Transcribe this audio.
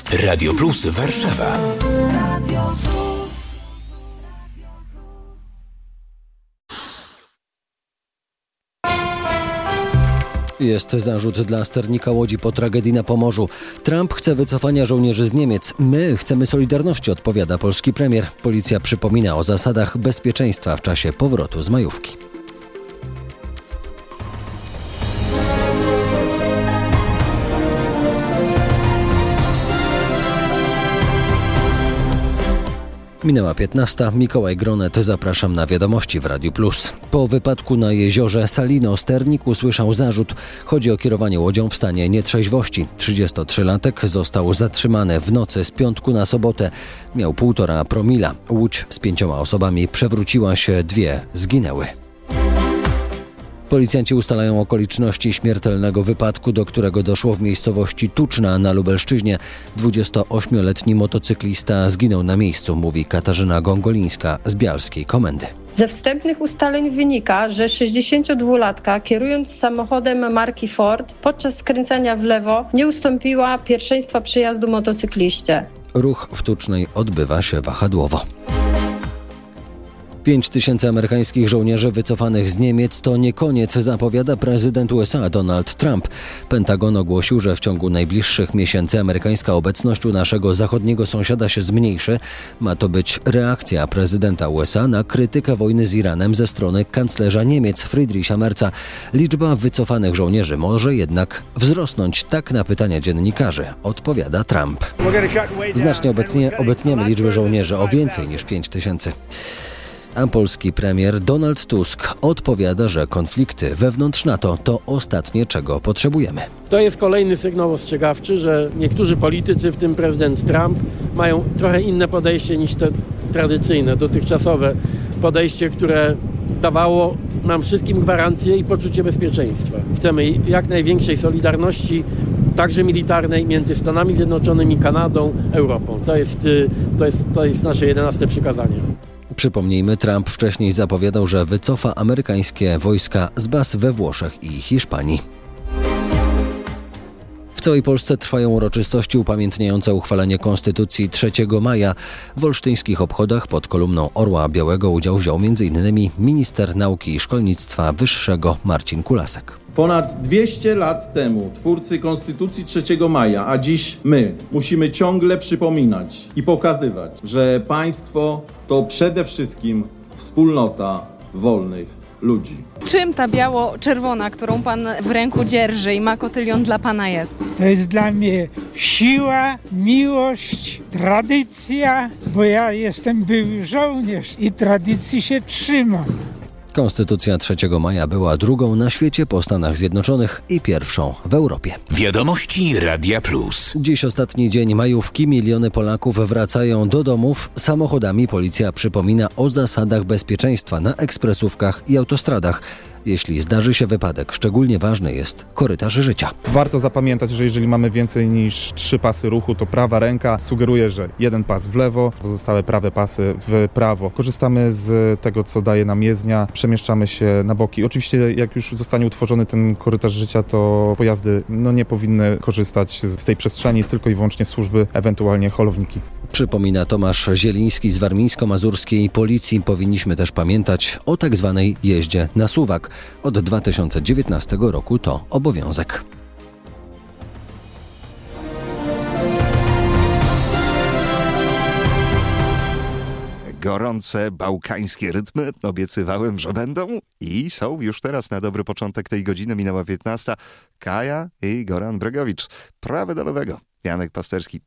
Radio Plus Warszawa. Radio Plus. Jest zarzut dla sternika Łodzi po tragedii na Pomorzu. Trump chce wycofania żołnierzy z Niemiec. My chcemy solidarności, odpowiada polski premier. Policja przypomina o zasadach bezpieczeństwa w czasie powrotu z majówki. Minęła 15. Mikołaj Gronet, zapraszam na wiadomości w Radiu Plus. Po wypadku na jeziorze Salino sternik usłyszał zarzut. Chodzi o kierowanie łodzią w stanie nietrzeźwości. 33-latek został zatrzymany w nocy z piątku na sobotę. Miał 1,5 promila. Łódź z 5 osobami przewróciła się, 2 zginęły. Policjanci ustalają okoliczności śmiertelnego wypadku, do którego doszło w miejscowości Tuczna na Lubelszczyźnie. 28-letni motocyklista zginął na miejscu, mówi Katarzyna Gongolińska z Bialskiej Komendy. Ze wstępnych ustaleń wynika, że 62-latka, kierując samochodem marki Ford, podczas skręcania w lewo nie ustąpiła pierwszeństwa przejazdu motocykliście. Ruch w Tucznej odbywa się wahadłowo. 5000 amerykańskich żołnierzy wycofanych z Niemiec to nie koniec, zapowiada prezydent USA Donald Trump. Pentagon ogłosił, że w ciągu najbliższych miesięcy amerykańska obecność u naszego zachodniego sąsiada się zmniejszy. Ma to być reakcja prezydenta USA na krytykę wojny z Iranem ze strony kanclerza Niemiec Friedricha Merza. Liczba wycofanych żołnierzy może jednak wzrosnąć, tak na pytania dziennikarzy odpowiada Trump. Znacznie obetniemy liczbę żołnierzy o więcej niż 5000. A polski premier Donald Tusk odpowiada, że konflikty wewnątrz NATO to ostatnie, czego potrzebujemy. To jest kolejny sygnał ostrzegawczy, że niektórzy politycy, w tym prezydent Trump, mają trochę inne podejście niż te tradycyjne, dotychczasowe podejście, które dawało nam wszystkim gwarancję i poczucie bezpieczeństwa. Chcemy jak największej solidarności, także militarnej, między Stanami Zjednoczonymi, Kanadą, Europą. To jest nasze 11 przykazanie. Przypomnijmy, Trump wcześniej zapowiadał, że wycofa amerykańskie wojska z baz we Włoszech i Hiszpanii. W całej Polsce trwają uroczystości upamiętniające uchwalenie Konstytucji 3 maja. W olsztyńskich obchodach pod kolumną Orła Białego udział wziął m.in. minister nauki i szkolnictwa wyższego Marcin Kulasek. Ponad 200 lat temu twórcy Konstytucji 3 maja, a dziś my, musimy ciągle przypominać i pokazywać, że państwo to przede wszystkim wspólnota wolnych ludzi. Czym ta biało-czerwona, którą pan w ręku dzierży i ma kotylion, dla pana jest? To jest dla mnie siła, miłość, tradycja, bo ja jestem były żołnierz i tradycji się trzymam. Konstytucja 3 maja była drugą na świecie po Stanach Zjednoczonych i pierwszą w Europie. Wiadomości Radia Plus. Dziś ostatni dzień majówki. Miliony Polaków wracają do domów samochodami. Policja przypomina o zasadach bezpieczeństwa na ekspresówkach i autostradach. Jeśli zdarzy się wypadek, szczególnie ważny jest korytarz życia. Warto zapamiętać, że jeżeli mamy więcej niż 3 pasy ruchu, to prawa ręka sugeruje, że jeden pas w lewo, pozostałe prawe pasy w prawo. Korzystamy z tego, co daje nam jezdnia, przemieszczamy się na boki. Oczywiście jak już zostanie utworzony ten korytarz życia, to pojazdy nie powinny korzystać z tej przestrzeni, tylko i wyłącznie służby, ewentualnie holowniki. Przypomina Tomasz Zieliński z warmińsko-mazurskiej policji. Powinniśmy też pamiętać o tak zwanej jeździe na suwak. Od 2019 roku to obowiązek. Gorące bałkańskie rytmy obiecywałem, że będą i są już teraz na dobry początek tej godziny. Minęła 15. Kaja i Goran Bregowicz. Prawy do lewego. Janek Pasterski.